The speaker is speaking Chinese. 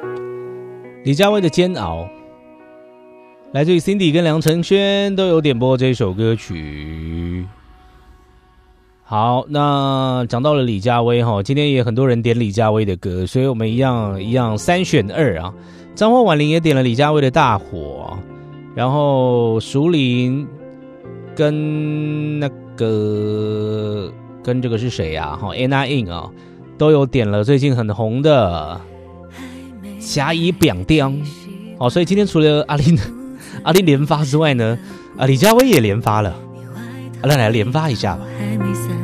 李佳薇的《煎熬》，来自于 Cindy 跟梁承轩都有点播这首歌曲。好，那讲到了李佳薇哈，今天也很多人点李佳薇的歌，所以我们一样3选2啊。张惠婉玲也点了李佳薇的《大火》，然后淑玲跟这个是谁呀？哈 ，Anna In 啊，都有点了最近很红的《甲乙丙丁》。好，所以今天除了阿玲连发之外呢，李佳薇也连发了，来连发一下吧。